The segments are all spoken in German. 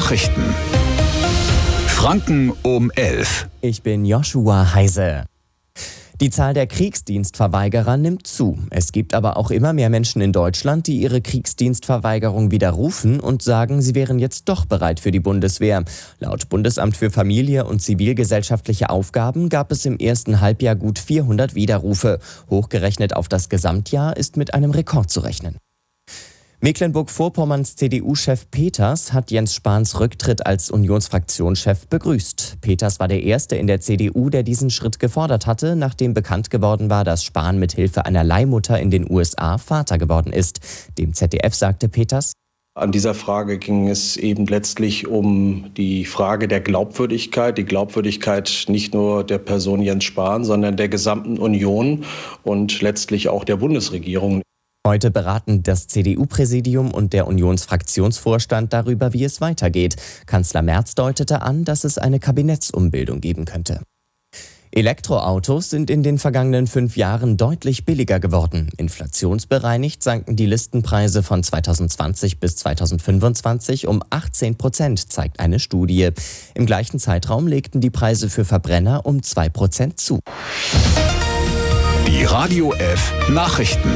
Nachrichten. Franken um 11. Ich bin Joshua Heise. Die Zahl der Kriegsdienstverweigerer nimmt zu. Es gibt aber auch immer mehr Menschen in Deutschland, die ihre Kriegsdienstverweigerung widerrufen und sagen, sie wären jetzt doch bereit für die Bundeswehr. Laut Bundesamt für Familie und zivilgesellschaftliche Aufgaben gab es im ersten Halbjahr gut 400 Widerrufe. Hochgerechnet auf das Gesamtjahr ist mit einem Rekord zu rechnen. Mecklenburg-Vorpommerns CDU-Chef Peters hat Jens Spahns Rücktritt als Unionsfraktionschef begrüßt. Peters war der Erste in der CDU, der diesen Schritt gefordert hatte, nachdem bekannt geworden war, dass Spahn mit Hilfe einer Leihmutter in den USA Vater geworden ist. Dem ZDF sagte Peters: An dieser Frage ging es eben letztlich um die Frage der Glaubwürdigkeit. Die Glaubwürdigkeit nicht nur der Person Jens Spahn, sondern der gesamten Union und letztlich auch der Bundesregierung. Heute beraten das CDU-Präsidium und der Unionsfraktionsvorstand darüber, wie es weitergeht. Kanzler Merz deutete an, dass es eine Kabinettsumbildung geben könnte. Elektroautos sind in den vergangenen 5 Jahren deutlich billiger geworden. Inflationsbereinigt sanken die Listenpreise von 2020 bis 2025 um 18%, zeigt eine Studie. Im gleichen Zeitraum legten die Preise für Verbrenner um 2% zu. Die Radio F Nachrichten.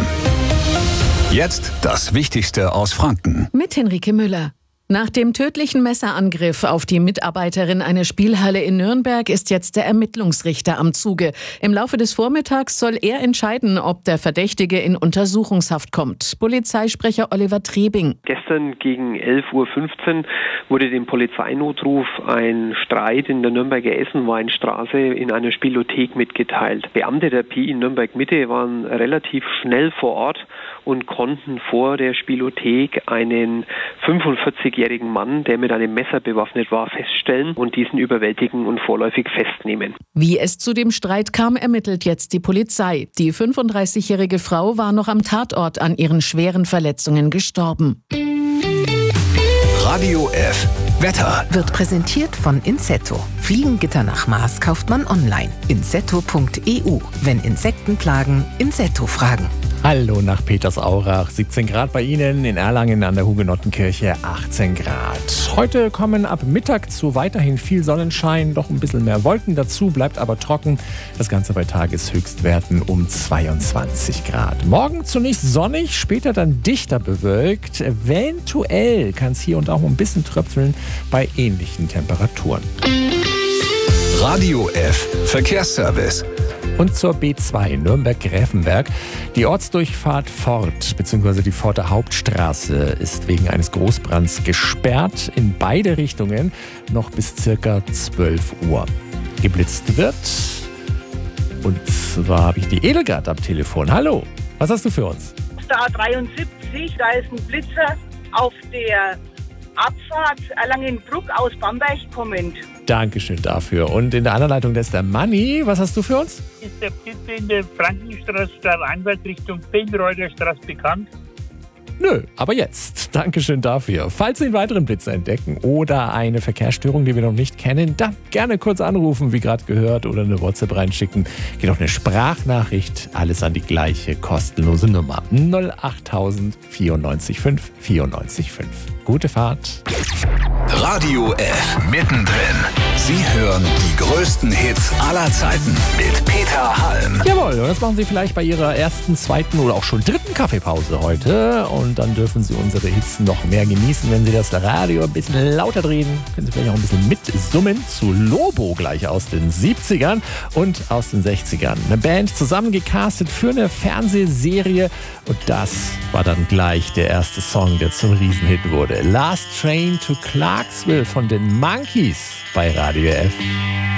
Jetzt das Wichtigste aus Franken. Mit Henrike Müller. Nach dem tödlichen Messerangriff auf die Mitarbeiterin einer Spielhalle in Nürnberg ist jetzt der Ermittlungsrichter am Zuge. Im Laufe des Vormittags soll er entscheiden, ob der Verdächtige in Untersuchungshaft kommt. Polizeisprecher Oliver Trebing. Gestern gegen 11.15 Uhr wurde dem Polizeinotruf ein Streit in der Nürnberger Essenweinstraße in einer Spielothek mitgeteilt. Beamte der PI Nürnberg Mitte waren relativ schnell vor Ort und konnten vor der Spielothek einen 45-jährigen Mann, der mit einem Messer bewaffnet war, feststellen und diesen überwältigen und vorläufig festnehmen. Wie es zu dem Streit kam, ermittelt jetzt die Polizei. Die 35-jährige Frau war noch am Tatort an ihren schweren Verletzungen gestorben. Radio F Wetter wird präsentiert von Insetto. Fliegengitter nach Maß kauft man online. Insetto.eu. Wenn Insekten plagen, Insetto fragen. Hallo nach Petersaurach, 17 Grad bei Ihnen, in Erlangen an der Hugenottenkirche 18 Grad. Heute kommen ab Mittag zu weiterhin viel Sonnenschein, doch ein bisschen mehr Wolken dazu, bleibt aber trocken. Das Ganze bei Tageshöchstwerten um 22 Grad. Morgen zunächst sonnig, später dann dichter bewölkt. Eventuell kann es hier und auch ein bisschen tröpfeln bei ähnlichen Temperaturen. Radio F Verkehrsservice. Und zur B2 Nürnberg-Gräfenberg. Die Ortsdurchfahrt Fort bzw. die Forter Hauptstraße ist wegen eines Großbrands gesperrt in beide Richtungen noch bis ca. 12 Uhr. Geblitzt wird. Und zwar habe ich die Edelgard am Telefon. Hallo, was hast du für uns? Auf der A73, da ist ein Blitzer auf der Abfahrt Erlangen-Bruck aus Bamberg kommend. Dankeschön dafür. Und in der anderen Leitung, da ist der Manni. Was hast du für uns? Ist der Blitz in der Frankenstraße, Einwärts Richtung Benreuter Straße bekannt? Nö, aber jetzt. Dankeschön dafür. Falls Sie einen weiteren Blitz entdecken oder eine Verkehrsstörung, die wir noch nicht kennen, dann gerne kurz anrufen, wie gerade gehört, oder eine WhatsApp reinschicken. Geht auch eine Sprachnachricht. Alles an die gleiche kostenlose Nummer. 08000 94 5 94 5. Gute Fahrt. Radio F mittendrin. Sie hören die größten Hits aller Zeiten mit Peter Halm. Jawohl, und das machen Sie vielleicht bei Ihrer ersten, zweiten oder auch schon dritten Kaffeepause heute. Und dann dürfen Sie unsere Hits noch mehr genießen, wenn Sie das Radio ein bisschen lauter drehen. Können Sie vielleicht auch ein bisschen mitsummen zu Lobo gleich aus den 70ern und aus den 60ern. Eine Band zusammengecastet für eine Fernsehserie. Und das war dann gleich der erste Song, der zum Riesenhit wurde. Last Train to Clarksville von den Monkees bei Radio F.